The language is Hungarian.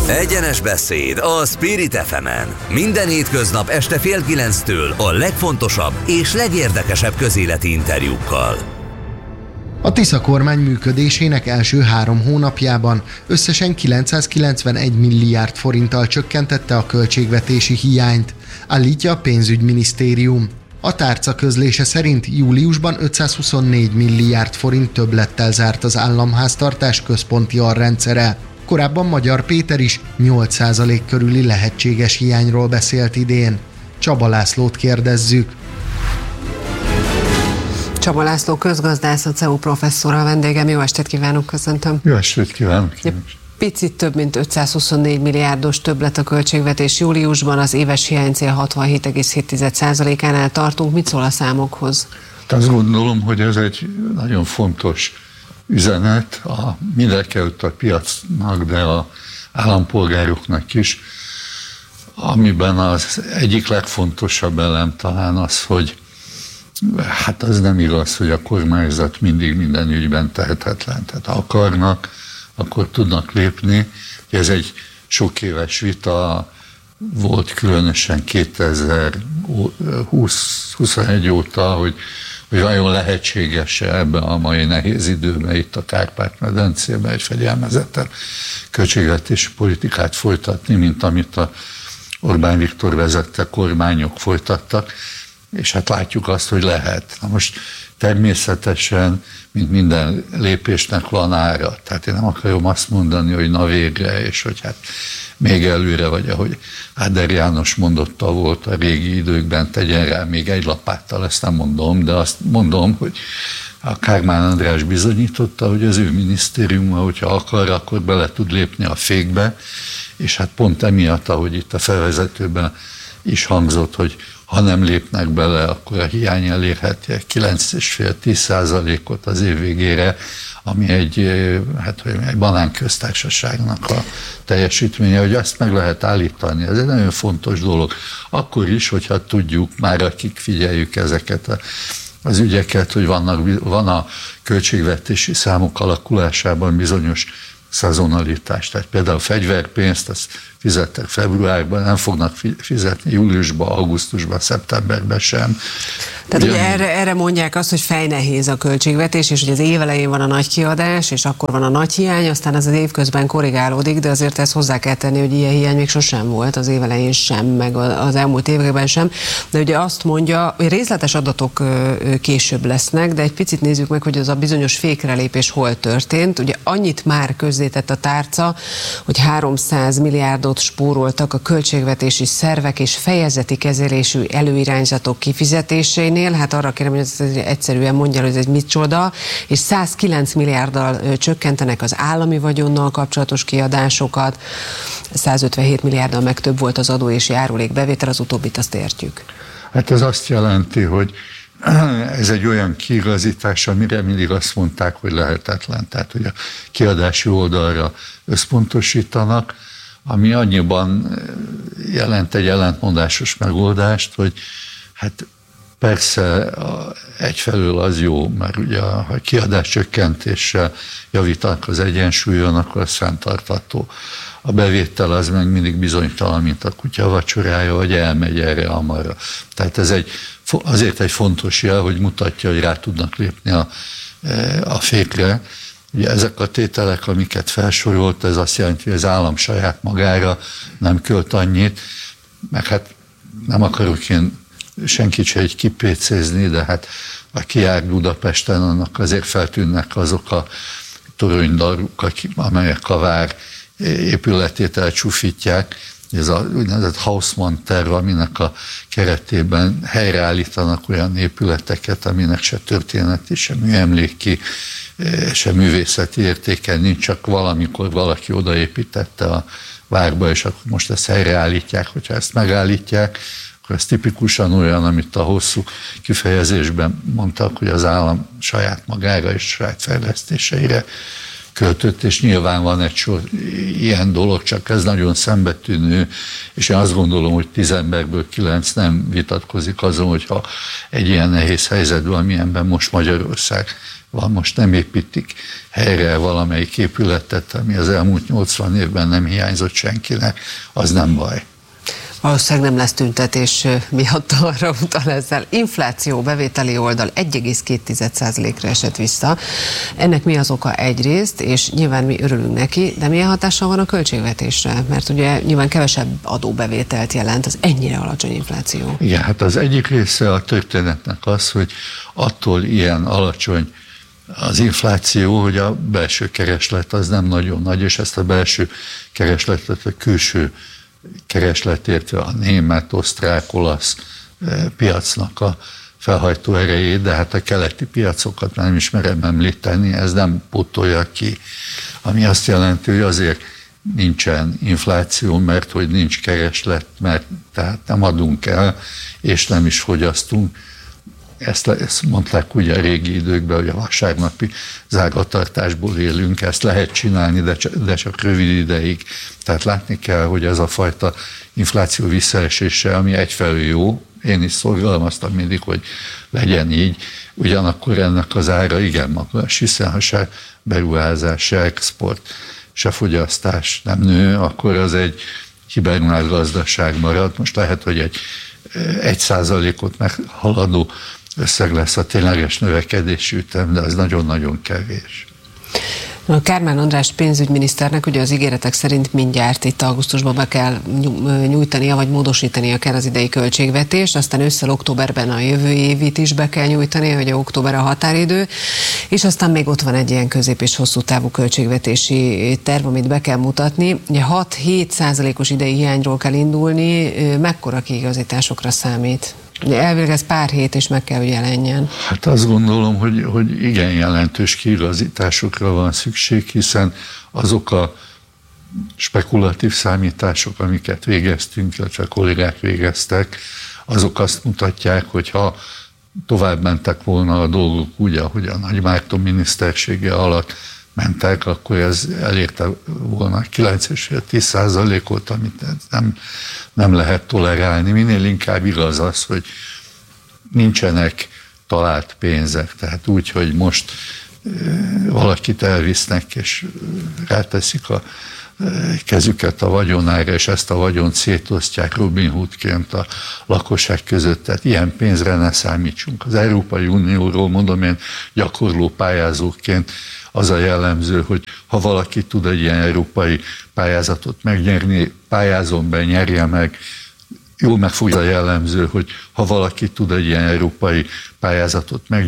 Egyenes beszéd a Spirit FM-en. Minden hétköznap este 8:30 a legfontosabb és legérdekesebb közéleti interjúkkal. A Tisza kormány működésének első 3 hónapjában összesen 991 milliárd forinttal csökkentette a költségvetési hiányt, állítja a pénzügyminisztérium. A tárca közlése szerint júliusban 524 milliárd forint többlettel zárt az államháztartás központi alrendszere. Korábban Magyar Péter is 8% körüli lehetséges hiányról beszélt idén. Csaba Lászlót kérdezzük. Csaba László közgazdász, a CEU professzor a vendégem. Jó estét kívánok, köszöntöm. Jó estét kívánok. Picit több mint 524 milliárdos többlet a költségvetés júliusban, az éves hiánycél 67,7%-ánál tartunk. Mit szól a számokhoz? Azt gondolom, hogy ez egy nagyon fontos üzenet mindenekelőtt a piacnak, de az állampolgároknak is, amiben az egyik legfontosabb elem talán az, hogy hát az nem igaz, hogy a kormányzat mindig minden ügyben tehetetlen. Tehát ha akarnak, akkor tudnak lépni. Ez egy sok éves vita volt, különösen 2020-21 óta, hogy vajon lehetséges-e ebben a mai nehéz időben itt a Kárpát-medencében egy fegyelmezettebb költségvetési politikát folytatni, mint amit a Orbán Viktor vezette kormányok folytattak, és hát látjuk azt, hogy lehet. Na most természetesen, mint minden lépésnek van ára. Tehát én nem akarom azt mondani, hogy na végre, és hogy hát még előre, vagy ahogy Áder János mondotta volt a régi időkben, tegyen rá még egy lapáttal, ezt nem mondom, de azt mondom, hogy a Kármán András bizonyította, hogy az ő minisztériuma, hogyha akar, akkor bele tud lépni a fékbe, és hát pont emiatt, ahogy itt a felvezetőben is hangzott, hogy ha nem lépnek bele, akkor a hiány elérheti 9,5-10%-ot az év végére, ami egy banánköztársaságnak a teljesítménye, hogy azt meg lehet állítani. Ez egy nagyon fontos dolog. Akkor is, hogyha tudjuk, már akik figyeljük ezeket az ügyeket, hogy van a költségvetési számok alakulásában bizonyos szezonalitás. Tehát például fegyverpénzt, azt fizettek februárban, nem fognak fizetni júliusban, augusztusban, szeptemberben sem. Tehát ugye erre mondják azt, hogy fejnehéz a költségvetés, és hogy az év elején van a nagy kiadás, és akkor van a nagy hiány, aztán az év közben korrigálódik, de azért ezt hozzá kell tenni, hogy ilyen hiány még sosem volt, az év elején sem, meg az elmúlt években sem. De ugye azt mondja, hogy részletes adatok később lesznek, de egy picit nézzük meg, hogy az a bizonyos fékrelépés hol történt. Ugye annyit már közzétett a tárca, hogy 300 milliárdot spóroltak a költségvetési szervek és fejezeti kezelésű előirányzatok kifizetésénél. Hát arra kérem, hogy ez egyszerűen mondja, hogy ez egy micsoda, és 109 milliárddal csökkentenek az állami vagyonnal kapcsolatos kiadásokat, 157 milliárddal meg több volt az adó és járulékbevétel, az utóbbit azt értjük. Hát ez azt jelenti, hogy ez egy olyan kiigazítás, amire mindig azt mondták, hogy lehetetlen. Tehát, hogy a kiadási oldalra összpontosítanak, ami annyiban jelent egy ellentmondásos megoldást, hogy hát persze egyfelől az jó, mert ugye ha kiadás csökkentéssel javítanak az egyensúlyon, akkor az fenntartható. A bevétel az meg mindig bizonytalan, mint a kutya vacsorája, vagy elmegy erre amarra. Tehát ez azért egy fontos jel, hogy mutatja, hogy rá tudnak lépni a fékre. Ugye ezek a tételek, amiket felsorolt, ez azt jelenti, hogy az állam saját magára nem költ annyit, meg hát nem akarok én senkit se egy kipécézni, de hát aki jár Budapesten, annak azért feltűnnek azok a toronydaruk, amelyek a vár épületét elcsúfítják. Ez az úgynevezett Haussmann terv, aminek a keretében helyreállítanak olyan épületeket, aminek se történeti, se műemléki, se művészeti értéke nincs, csak valamikor valaki odaépítette a várba, és akkor most ezt helyreállítják. Hogyha ezt megállítják, akkor ez tipikusan olyan, amit a hosszú kifejezésben mondtak, hogy az állam saját magára és saját fejlesztéseire költött, és nyilván van egy sor ilyen dolog, csak ez nagyon szembetűnő, és én azt gondolom, hogy 10 emberből 9 nem vitatkozik azon, hogyha egy ilyen nehéz helyzetben, amilyenben most Magyarország van, most nem építik helyre valamelyik épületet, ami az elmúlt 80 évben nem hiányzott senkinek, az nem baj. Valószínűleg nem lesz tüntetés miatt, arra utal ezzel. Infláció, bevételi oldal 1,2%-ra esett vissza. Ennek mi az oka egyrészt, és nyilván mi örülünk neki, de milyen hatással van a költségvetésre? Mert ugye nyilván kevesebb adóbevételt jelent az ennyire alacsony infláció. Igen, hát az egyik része a történetnek az, hogy attól ilyen alacsony az infláció, hogy a belső kereslet az nem nagyon nagy, és ezt a belső keresletet a külső kereslet, értve a német, osztrák, olasz piacnak a felhajtó erejét, de hát a keleti piacokat nem ismerem említeni, ez nem pótolja ki. Ami azt jelenti, hogy azért nincsen infláció, mert hogy nincs kereslet, mert tehát nem adunk el, és nem is fogyasztunk. Ezt mondták ugye a régi időkben, hogy a vasárnapi zárvatartásból élünk, ezt lehet csinálni, de csak rövid ideig. Tehát látni kell, hogy ez a fajta infláció visszaesése, ami egyfelől jó, én is szorgalmaztam mindig, hogy legyen így, ugyanakkor ennek az ára igen magas, hiszen ha se beruházás, se export, se fogyasztás nem nő, akkor az egy hibernált gazdaság marad. Most lehet, hogy egy 1%-ot meghaladó összeg lesz a tényleges növekedési ütem, de az nagyon-nagyon kevés. A Kármán András pénzügyminiszternek ugye az ígéretek szerint mindjárt itt augusztusban be kell nyújtania, vagy módosítania kell az idei költségvetést, aztán ősszel októberben a jövő évit is be kell nyújtania, hogy október a határidő, és aztán még ott van egy ilyen közép- és hosszú távú költségvetési terv, amit be kell mutatni. 6-7%-os idei hiányról kell indulni, mekkora kiigazításokra számít? Elvileg ez pár hét, és meg kell, hogy jelenjen. Hát azt gondolom, hogy igen jelentős kiigazításokra van szükség, hiszen azok a spekulatív számítások, amiket végeztünk, illetve kollégák végeztek, azok azt mutatják, hogy ha tovább mentek volna a dolgok úgy, ahogy a Nagy Márton minisztersége alatt mentek, akkor ez elérte volna 9,5-10%-ot, amit nem lehet tolerálni. Minél inkább igaz az, hogy nincsenek talált pénzek. Tehát úgy, hogy most valakit elvisznek, és ráteszik a kezüket a vagyonára, és ezt a vagyont szétosztják Robin Hoodként a lakosság között. Tehát ilyen pénzre ne számítsunk. Az Európai Unióról mondom én gyakorló pályázóként, az a jellemző, hogy ha valaki tud egy ilyen európai pályázatot megnyerni, pályázon be, nyerje meg, jól megfogja a jellemző, hogy ha valaki tud egy ilyen európai pályázatot megnyerni,